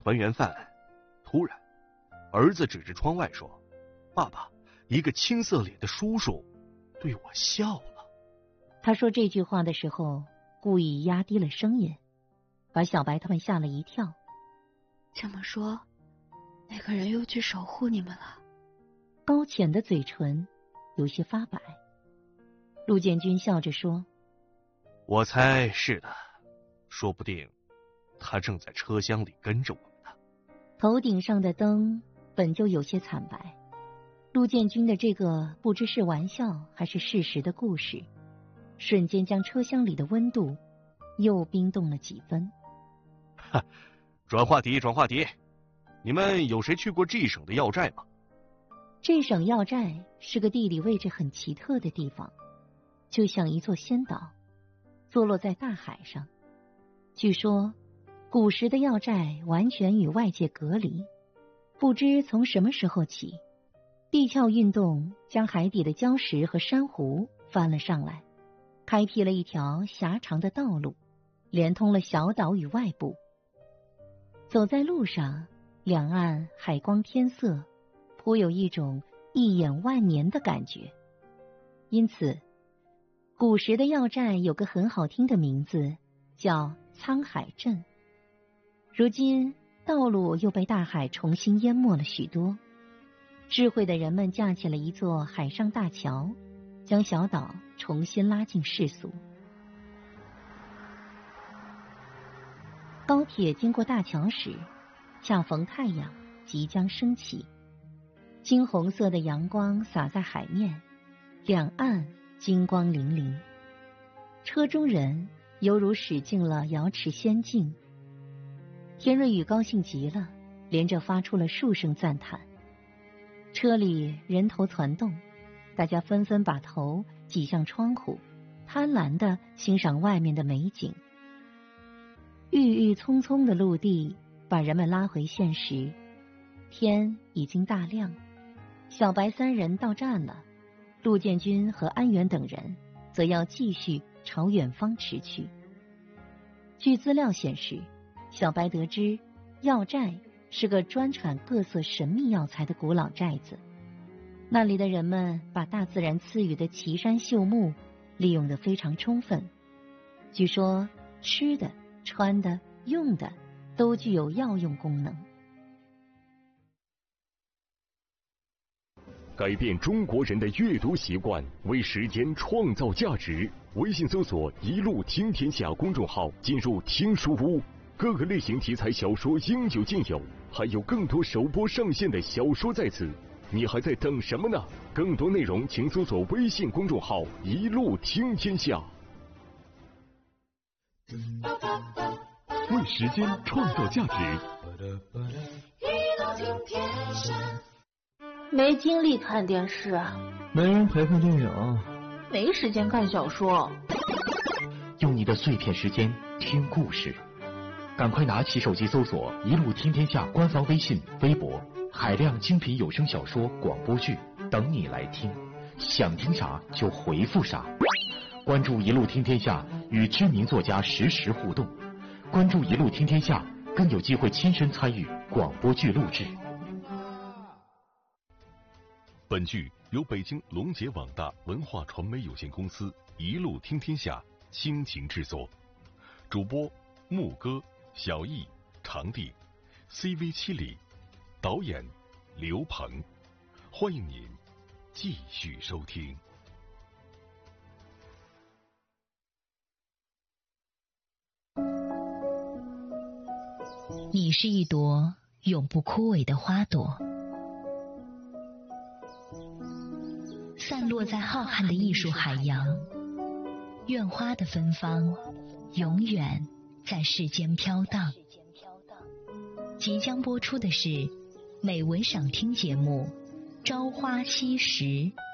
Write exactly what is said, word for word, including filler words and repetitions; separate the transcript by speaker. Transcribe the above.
Speaker 1: 团圆饭，突然，儿子指着窗外说：“爸爸，一个青色脸的叔叔对我笑了。”
Speaker 2: 他说这句话的时候，故意压低了声音，把小白他们吓了一跳。
Speaker 3: 这么说，那个人又去守护你们了？
Speaker 2: 高浅的嘴唇有些发白。陆建军笑着说：“
Speaker 1: 我猜是的，说不定他正在车厢里跟着我们呢。”
Speaker 2: 头顶上的灯本就有些惨白，陆建军的这个不知是玩笑还是事实的故事，瞬间将车厢里的温度又冰冻了几分。
Speaker 1: 哈，转话题，转话题，你们有谁去过 G 省的要寨吗？
Speaker 2: 这省要寨是个地理位置很奇特的地方，就像一座仙岛，坐落在大海上。据说古时的要寨完全与外界隔离，不知从什么时候起，地壳运动将海底的礁石和珊瑚翻了上来，开辟了一条狭长的道路，连通了小岛与外部。走在路上，两岸海光天色，颇有一种一眼万年的感觉。因此古时的要寨有个很好听的名字，叫沧海镇。如今道路又被大海重新淹没了许多，智慧的人们架起了一座海上大桥，将小岛重新拉进世俗。高铁经过大桥时，恰逢太阳即将升起，金红色的阳光洒在海面，两岸金光粼粼。车中人犹如驶进了瑶池仙境。田瑞宇高兴极了，连着发出了数声赞叹。车里人头攒动，大家纷纷把头挤向窗户，贪婪地欣赏外面的美景。郁郁葱葱的陆地把人们拉回现实，天已经大亮。小白三人到站了，陆建军和安远等人则要继续朝远方驰去。据资料显示，小白得知要寨是个专产各色神秘药材的古老寨子，那里的人们把大自然赐予的奇山秀木利用得非常充分。据说吃的、穿的、用的都具有药用功能。
Speaker 4: 改变中国人的阅读习惯，为时间创造价值。微信搜索“一路听天下”公众号，进入听书屋，各个类型题材小说应有尽有，还有更多首播上线的小说在此，你还在等什么呢？更多内容请搜索微信公众号“一路听天下”。为时间创造价值。
Speaker 5: 一路听天下。
Speaker 6: 没精力看电视，
Speaker 7: 没人陪看电影，
Speaker 6: 没时间看小说。
Speaker 8: 用你的碎片时间听故事，赶快拿起手机搜索“一路听天下”官方微信、微博，海量精品有声小说、广播剧等你来听，想听啥就回复啥。关注“一路听天下”，与知名作家实时互动。关注“一路听天下”，更有机会亲身参与广播剧录制。
Speaker 4: 本剧由北京龙杰网大文化传媒有限公司一路听天下倾情制作，主播牧歌、小易、长地 C V 七里，导演刘鹏。欢迎您继续收听。
Speaker 9: 你是一朵永不枯萎的花朵，散落在浩瀚的艺术海洋，愿花的芬芳永远在世间飘荡。即将播出的是美文赏听节目《朝花夕拾》。